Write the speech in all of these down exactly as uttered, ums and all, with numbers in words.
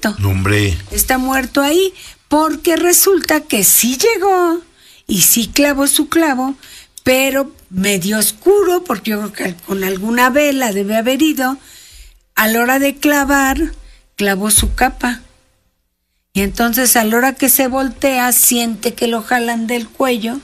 muerto. No, hombre. Está muerto ahí porque resulta que sí llegó y sí clavó su clavo, pero medio oscuro, porque yo creo que con alguna vela debe haber ido. A la hora de clavar, clavó su capa. Y entonces a la hora que se voltea, siente que lo jalan del cuello,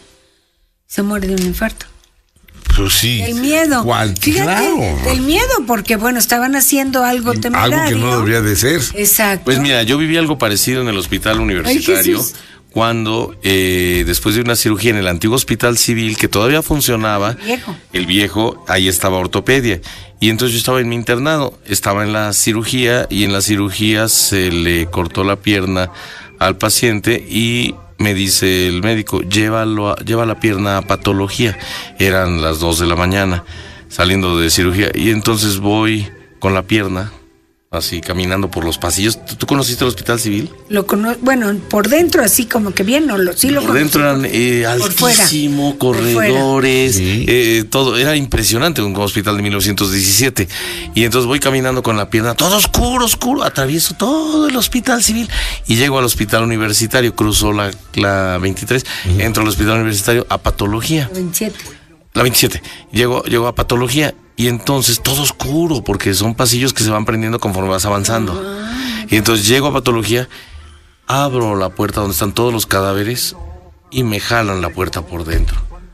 se muere de un infarto. Pues sí. El miedo. ¿Cuál? Fíjate, Claro. el miedo, porque bueno, estaban haciendo algo temerario. Algo que no debería de ser. Exacto. Pues mira, yo viví algo parecido en el hospital universitario. Jesús. Cuando eh, después de una cirugía en el antiguo hospital civil que todavía funcionaba, El viejo. el viejo, ahí estaba ortopedia. Y entonces yo estaba en mi internado, estaba en la cirugía y en la cirugía se le cortó la pierna al paciente y me dice el médico, llévalo a, lleva la pierna a patología. Eran las dos de la mañana saliendo de cirugía y entonces voy con la pierna así caminando por los pasillos. ¿Tú, tú conociste el hospital civil? Lo cono bueno, por dentro así como que bien, no lo sí lo Por dentro eran eh, por fuera, altísimo, por corredores, Sí. eh, todo, era impresionante un hospital de mil novecientos diecisiete. Y entonces voy caminando con la pierna, todo oscuro, oscuro, atravieso todo el hospital civil y llego al hospital universitario, cruzo la, la veintitrés, uh-huh. entro al hospital universitario a patología. veintisiete. La veintisiete. Llego, llego a patología y entonces todo oscuro porque son pasillos que se van prendiendo conforme vas avanzando. Ah. Y entonces llego a patología, abro la puerta donde están todos los cadáveres y me jalan la puerta por dentro.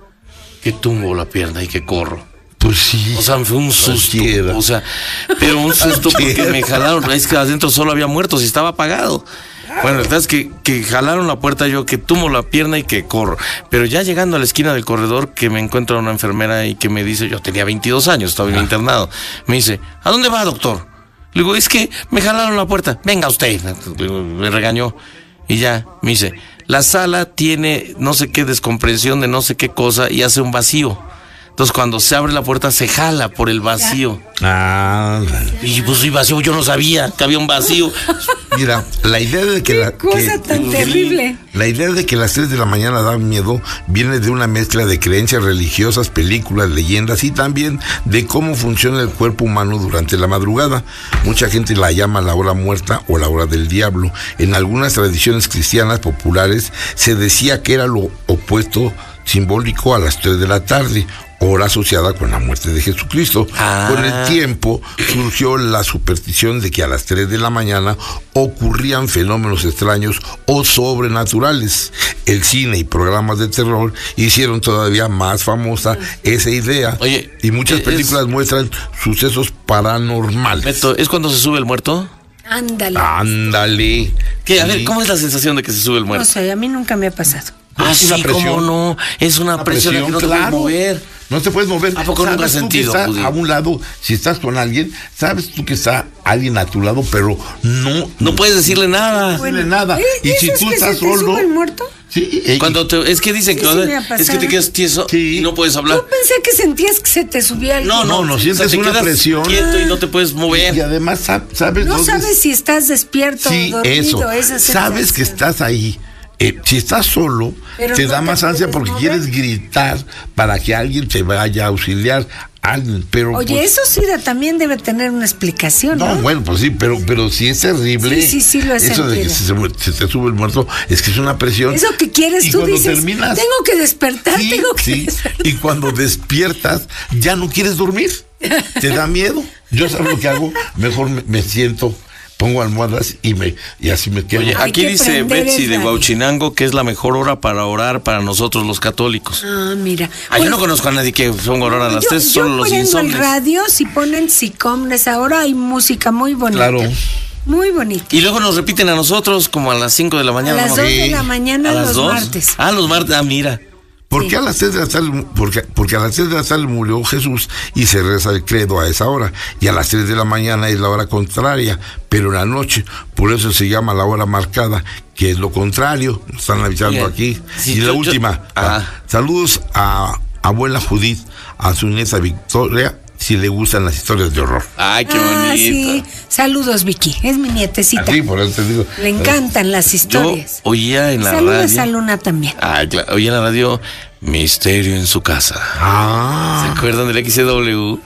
Que tumbo la pierna y que corro. Pues sí. O sea, fue un susto. Cualquiera. O sea, pero un susto porque me jalaron. Es que adentro solo había muertos y estaba apagado. Bueno, la verdad es que, que jalaron la puerta, yo que tumbo la pierna y que corro. Pero ya llegando a la esquina del corredor, que me encuentra una enfermera y que me dice, yo tenía veintidós años, estaba en internado. Me dice, ¿a dónde va, doctor? Le digo, es que me jalaron la puerta. Venga usted. Me regañó. Y ya, me dice, la sala tiene no sé qué descompresión de no sé qué cosa y hace un vacío. Entonces cuando se abre la puerta se jala por el vacío. Ah, y pues y vacío, yo no sabía que había un vacío. Mira, la idea de que ¿Qué la cosa que, tan terrible? La idea de que las tres de la mañana dan miedo viene de una mezcla de creencias religiosas, películas, leyendas y también de cómo funciona el cuerpo humano durante la madrugada. Mucha gente la llama la hora muerta o la hora del diablo. En algunas tradiciones cristianas populares se decía que era lo opuesto simbólico a las tres de la tarde, hora asociada con la muerte de Jesucristo. Ah. Con el tiempo surgió la superstición de que a las tres de la mañana ocurrían fenómenos extraños o sobrenaturales. El cine y programas de terror hicieron todavía más famosa esa idea. Oye, y muchas es, películas muestran sucesos paranormales. Beto, ¿es cuando se sube el muerto? Ándale. Ándale. ¿Qué? A Sí. ver, ¿cómo es la sensación de que se sube el muerto? No sé, a mí nunca me ha pasado. Ah, Es sí, una presión. ¿cómo no? Es una, Una presión, presión, que no te claro. puedes mover. No te puedes mover. ¿A poco nunca has Sabes tú que sentido, está Judy? a un lado, si estás con alguien, sabes tú que está alguien a tu lado, pero no No puedes decirle nada. no decirle nada. ¿Eh? Y si ¿Dices tú que estás se te solo, sube el muerto? sí, eh, Cuando te, es que dicen Sí, que, sí me ha es que pasado. te quedas tieso Sí. y no puedes hablar. Yo pensé que sentías que se te subía el No, no, No, no, o sientes te una quedas presión. quieto y no te puedes mover. y además sab- sabes No dónde- sabes si estás despierto sí, o dormido. eso. Esa Sabes que sensación. estás ahí. Eh, si estás solo, Pero te no da te más ansia puedes porque mover. quieres gritar para que alguien te vaya a auxiliar. Alguien, pero Oye, pues, eso sí da- también debe tener una explicación, ¿no? no, bueno, pues sí, pero, pero sí es terrible. Sí, sí, sí lo he Eso de que se, sentido. se te sube el muerto, es que es una presión. Eso que quieres, Y tú cuando dices, terminas- tengo que despertar, Sí, tengo que sí, despertar. y cuando despiertas, ya no quieres dormir. Te da miedo. Yo, ¿sabes lo que hago? Mejor me, me siento, pongo almohadas y me y así me quedo. Oye, Hay aquí que dice prender Betsy el de radio. Huauchinango que es la mejor hora para orar para nosotros los católicos. Ah, mira. Ah, yo Bueno, no conozco a nadie que ponga a orar a las yo, tres, yo solo los prendo el insomnes. radio, si ponen Sicomnes, ahora hay música muy bonita. Claro. Muy bonita. Y luego nos repiten a nosotros como a las cinco de la A mañana. las ¿no? dos de Sí. la mañana ¿A las los dos? martes. Ah, los martes, ah, mira. ¿Por Sí. qué a las tres de la tarde? Porque, porque a las tres de la tarde murió Jesús y se reza el credo a esa hora. Y a las tres de la mañana es la hora contraria, pero en la noche, por eso se llama la hora marcada, que es lo contrario. Nos están avisando Bien. aquí. Sí, y la yo- yo- última. Ah. ah, Saludos a abuela Judith, a su nieta Victoria, si le gustan las historias de horror. Ay, qué Ah, bonito. sí. Saludos, Vicky. Es mi nietecita. Así, por eso te digo. Le encantan las Yo historias. oía en la Saludos radio. a Luna también. Ah, claro, oía en la radio Misterio en su casa. Ah. ¿Se acuerdan del X C W?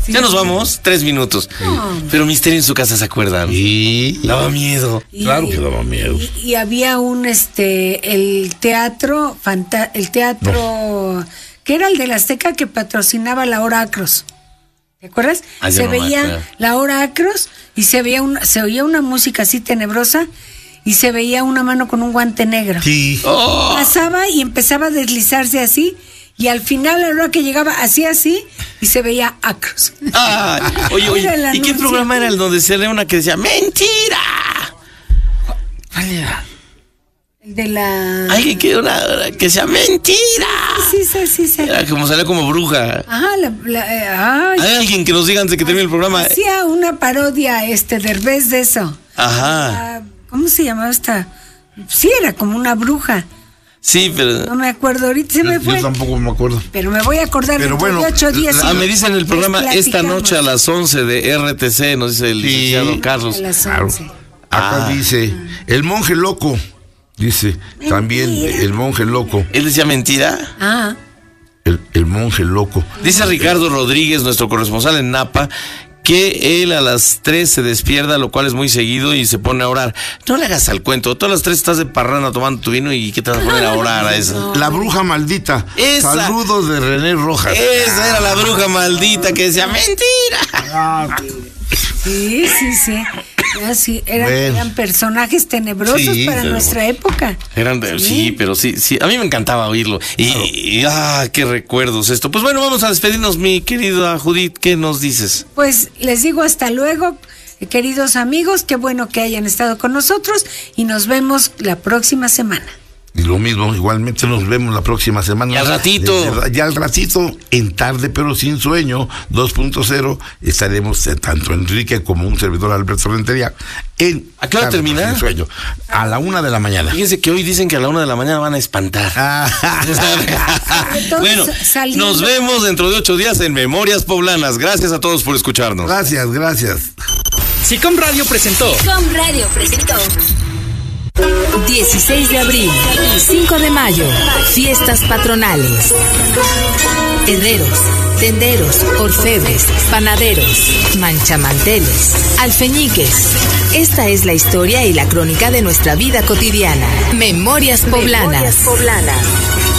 Sí. Ya nos vamos, tres minutos. No. Pero Misterio en su casa, ¿se acuerdan? Y Daba miedo. Y- claro que daba miedo. Y, y había un, este, el teatro, fanta- el teatro, que era el de la Azteca que patrocinaba la Hora Acros. ¿Te acuerdas? Ah, yo se no me veía acuerdo. la Hora Acros y se veía una, se oía una música así tenebrosa y se veía una mano con un guante negro. Sí. Oh, Pasaba y empezaba a deslizarse así y al final a la hora que llegaba hacía así y se veía Acros. ah, oye, oye, Era el ¿y qué anuncio. programa era el donde se leía una que decía ¡mentira! ¿Cuál era? El de la... Alguien que una que decía ¡mentira! Sí, sí, sí, sí. Era como salía como bruja. Ajá, la, la- eh, ay, Hay alguien que nos diga antes de que termine el programa. hacía una parodia, este, Derbez de eso. Ajá. Ah, ¿Cómo se llamaba esta? Sí, era como una bruja. Sí, pero. No me acuerdo, ahorita se me Yo, fue. yo tampoco me acuerdo. Pero me voy a acordar Pero dentro bueno, de ocho días. la- Ah, y me dicen el programa les esta platicamos. noche a las once de R T C, nos dice el Sí. licenciado Carlos. A las Claro. once. Acá Ah. dice, el monje loco. Dice, también Mentira. el monje loco. ¿Él decía mentira? Ah, El, el monje loco. Dice Ricardo Rodríguez, nuestro corresponsal en Napa, que él a las tres se despierta, lo cual es muy seguido, y se pone a orar. No le hagas al cuento, todas las tres estás de parranda tomando tu vino y ¿qué te vas a poner a orar a eso? La bruja maldita. Esa. Saludos de René Rojas. Esa era la bruja maldita que decía mentira. sí, sí, sí. Ah, sí, eran, Bueno. eran personajes tenebrosos Sí, para pero- nuestra época. Eran de- sí, pero sí, sí, a mí me encantaba oírlo. Y, y- ah, qué recuerdos esto. Pues bueno, vamos a despedirnos, mi querida Judith, ¿qué nos dices? Pues les digo hasta luego, queridos amigos, qué bueno que hayan estado con nosotros y nos vemos la próxima semana. Y lo mismo, igualmente nos vemos la próxima semana. Y al ratito. De verdad, ya al ratito, en Tarde pero sin sueño, dos punto cero, estaremos eh, tanto Enrique como un servidor Alberto Rentería en ¿A qué hora Tarde pero termina? Sin Sueño. A la una de la mañana. Fíjense que hoy dicen que a la una de la mañana van a espantar. Todos Bueno, saliendo. nos vemos dentro de ocho días en Memorias Poblanas. Gracias a todos por escucharnos. Gracias, gracias. Sicom Radio presentó Com Radio presentó dieciséis de abril y cinco de mayo, fiestas patronales. Herreros, tenderos, orfebres, panaderos, manchamanteles, alfeñiques. Esta es la historia y la crónica de nuestra vida cotidiana. Memorias Poblanas.